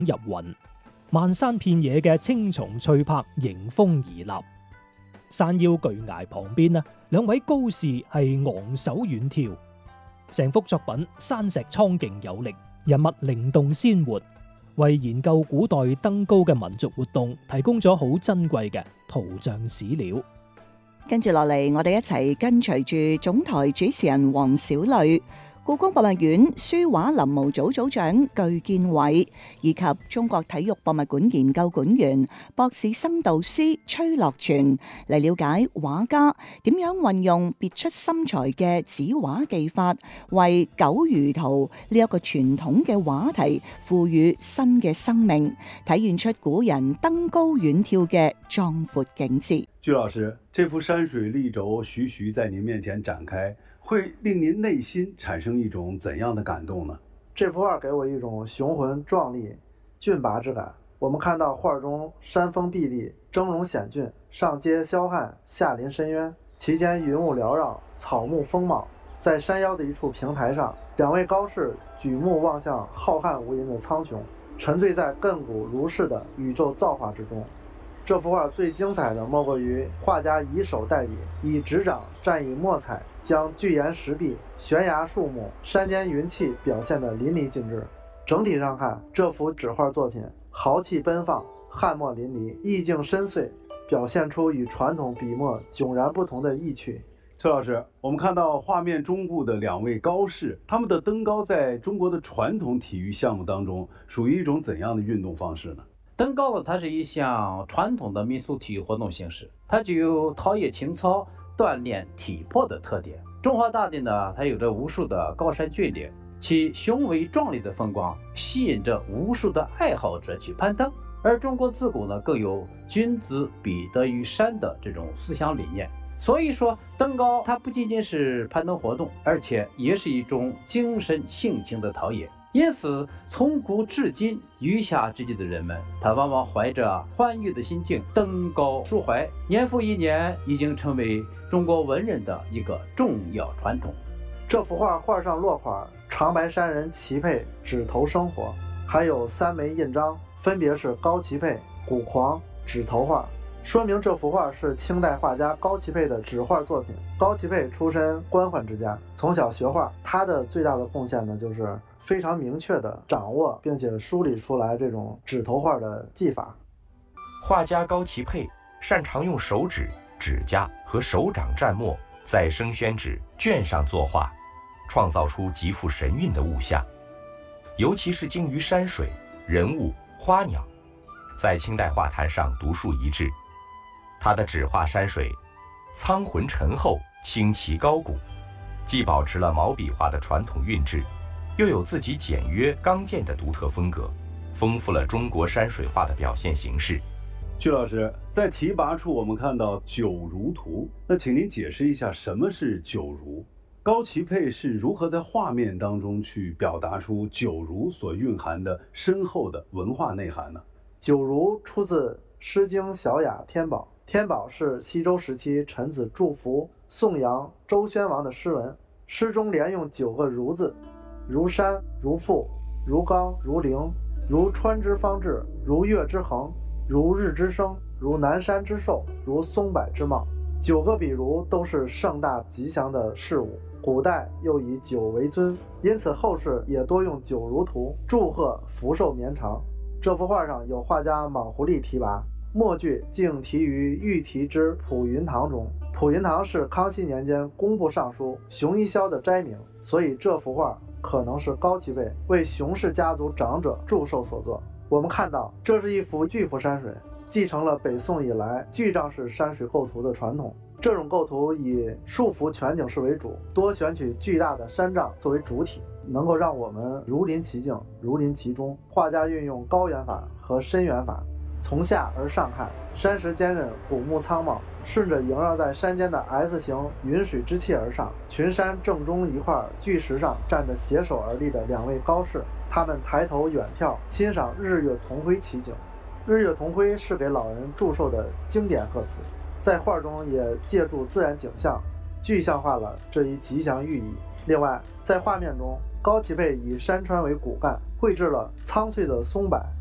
入雲，漫山遍野嘅青松翠柏迎風而立。山腰巨崖旁邊呢，兩位高士係昂首遠眺。成幅作品山石蒼勁有力，人物靈動鮮活，為研究古代登高嘅民族活動提供咗好珍貴嘅圖像史料。 跟住落嚟，我哋一齊跟隨住總台主持人黃小磊、故宮博物院書畫臨摹組組長具建偉以及中國體育博物館研究館員博士生導師崔樂全嚟了解畫家點樣運用別出心裁嘅紙畫技法，為九如圖呢一個傳統嘅畫題賦予新嘅生命，體現出古人登高遠眺嘅壯闊景致。 具老師，這幅山水麗軸徐徐在您面前展開，會令您內心產生一種怎樣的感動呢？ 這幅畫給我一種雄渾壯麗、峻拔之感。我們看到畫中山峰壁立，峥嵘險峻，上接霄漢，下臨深淵，其間雲霧繚繞，草木豐茂。在山腰的一處平台上，兩位高士舉目望向浩瀚無垠的蒼穹，沉醉在亘古如是的宇宙造化之中。這幅畫最精彩的莫過於畫家以手代筆，以紙掌蘸以墨彩，將巨岩石壁、懸崖樹木、山間雲氣表現得淋漓盡致。整體上看，這幅紙畫作品豪氣奔放，漢墨淋漓，意境深邃，表現出與傳統筆墨迥然不同的意趣。 崔老師，我們看到畫面中部的兩位高士，他們的登高在中國的傳統體育項目當中，屬於一種怎樣的運動方式呢？ 登高呢，它是一項傳統的民俗體育活動形式，它具有陶冶情操、鍛鍊體魄的特點。中華大地呢，它有着無數的高山峻嶺，其雄偉壯麗的風光吸引着無數的愛好者去攀登。而中國自古呢，更有君子比得於山的這種思想理念。所以說，登高它不僅僅是攀登活動，而且也是一種精神性情的陶冶。因此，從古至今，餘下之際的人們，他往往懷着歡愉的心境登高抒懷，年復一年，已經成為中國文人的一個重要傳統。 這幅畫上落款“長白山人齊沛指頭生活”，還有3枚印章，分別是高齊沛、古狂、指頭畫，說明這幅畫是清代畫家高齊沛的紙畫作品。高齊沛出身官宦之家，從小學畫，他的最大的貢獻呢，就是非常明確地掌握並且梳理出來這種指頭畫的技法。 畫家高齊沛擅長用手指、指甲和手掌蘸墨，在生宣紙卷上作畫，創造出極富神韻的物象，尤其是精於山水、人物、花鳥，在清代畫壇上獨樹一幟。他的紙畫山水蒼渾沉厚、清奇高古，既保持了毛筆畫的傳統韻致，又有自己簡約剛健的獨特風格，豐富了中國山水畫的表現形式。 具老師，在題跋處我們看到九如圖，那請您解釋一下什麼是九如？高齊沛是如何在畫面當中去表達出九如所蘊含的深厚的文化內涵呢？ 九如出自《詩經·小雅·天寶》，天寶是西周時期臣子祝福頌揚周宣王的詩文，詩中連用9個如字，如山如覆如岡如陵，如川之方至，如月之衡，如日之升，如南山之寿，如松柏之茂。9個比如都是盛大吉祥的事物，古代又以9為尊，因此後世也多用九如圖祝賀福壽綿長。這幅畫上有畫家莽胡利題跋，末句竟題於御題之蒲雲堂中。蒲雲堂是康熙年間工部尚書熊一霄的齋名，所以這幅畫可能是高齊沛為熊氏家族長者祝壽所作。我們看到，這是一幅巨幅山水，繼承了北宋以來巨丈式山水構圖的傳統。這種構圖以樹幅全景式為主，多選取巨大的山丈作為主體，能夠讓我們如臨其境，如臨其中。畫家運用高遠法和深遠法，從下而上看，山石堅韌，古木蒼茂，順着縈繞在山間的 S 型雲水之氣而上。群山正中一塊巨石上站着攜手而立的2位高士，他們抬頭遠眺，欣賞日月同輝奇景。日月同輝是給老人祝壽的經典賀詞，在畫中也借助自然景象，具象化了這一吉祥寓意。另外，在畫面中，高齊沛以山川為骨幹，繪製了蒼翠的松柏、